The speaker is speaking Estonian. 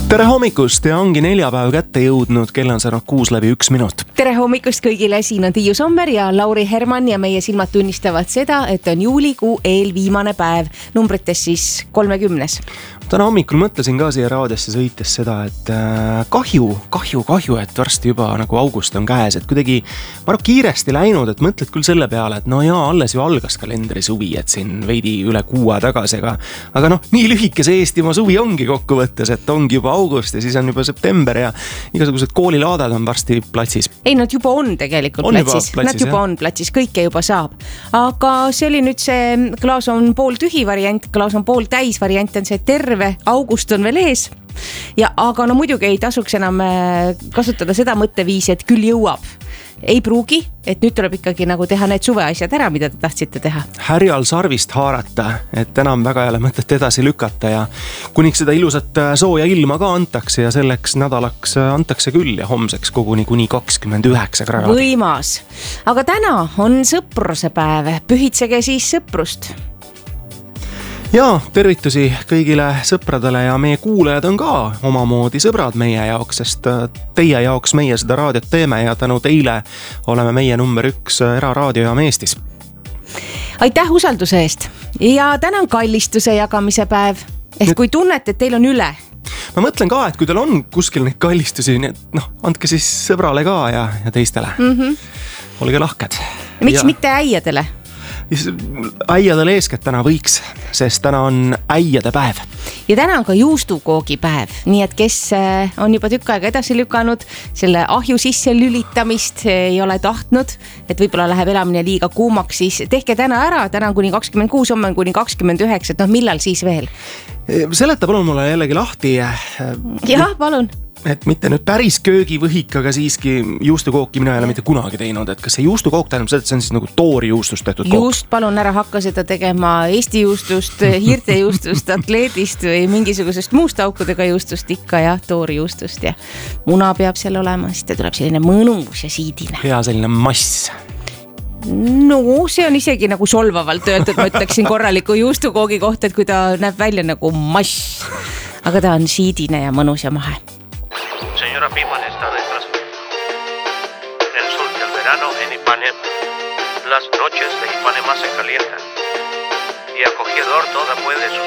Tere hommikust ja ongi neljapäev kätte jõudnud, kell on saanud 6:01. Tere hommikust kõigile, siin on Tiiu Sommer ja Lauri Herman ja meie silmad tunnistavad seda, et on juulikuu eelviimane päev, numbrites siis 30. Täna hommikul mõtlesin ka siia raadiosse sõites seda, et kahju, et varsti juba nagu august on käes, et kuidagi kiiresti läinud, et mõtled küll selle peale, et no jaa, alles ju algas kalendri suvi, et siin veidi üle 6 tagasi, aga noh, nii lühikese Eestimaa suvi ongi kokkuvõttes, et ongi juba august ja siis on juba september ja igasugused koolilaadad on varsti platsis. Ei, nad juba on tegelikult platsis, nad juba on platsis, kõike juba saab. Aga see oli nüüd see klaas on pool tühi variant, klaas on pool täis variant, on see terve august on veel ees. Ja aga no muidugi ei tasuks enam kasutada seda mõtteviisi, et küll jõuab. Ei pruugi, et nüüd tuleb ikkagi nagu teha need suveasjad ära, mida te tahtsite teha. Härjal sarvist haarata, et enam väga ei ole mõtet edasi lükata ja kuniks seda ilusat sooja ilma ka antakse ja selleks nädalaks antakse küll ja homseks koguni kuni 29 kraadi. Võimas. Aga täna on sõpruse päev, pühitsege siis sõprust. Ja tervitusi kõigile sõpradele ja meie kuulajad on ka omamoodi sõbrad meie jaoks, sest teie jaoks meie seda raadiot teeme ja tänu teile oleme meie number 1 eraraadiojaam Eestis. Aitäh usalduse eest ja täna on kallistuse jagamise päev, ehk kui tunnete, et teil on üle. Ma mõtlen ka, et kui teil on kuskil neid kallistusi, andke siis sõbrale ka ja teistele. Olge lahked. Miks mitte äiadele? Äiadele eeskätt täna võiks, sest täna on äiade päev. Ja täna on ka juustukoogi päev, nii et kes on juba tükk aega edasi lükanud, selle ahju sisse lülitamist ei ole tahtnud, et võib-olla läheb elamine liiga kuumaks, siis tehke täna ära, täna on kuni 26, homme on kuni 29, et millal siis veel? Seleta palun mulle jällegi lahti. Jah, palun. Et mitte nüüd päris köögivõhik, aga siiski juustukooki mina ei ole mitte kunagi teinud, et kas see juustukook tähendab seda, et see on siis nagu toori juustust tehtud kook? Just, palun ära hakka seda tegema Eesti juustust, hiirte juustust, atleedist või mingisugusest muust aukudega juustust ikka ja toori juustust ja muna peab seal olema, siis ta tuleb selline mõnus ja siidine. Hea selline mass. No, see on isegi nagu solvavalt öeldud, ma ütleksin korraliku juustukoogi kohta, et kui ta näeb välja nagu mass, aga ta on siidine ja mõnus ja mahe. Señora Piman está detrás. El sol del verano en Ipanema. Las noches de Ipanema se calientan. Y acogedor toda puede su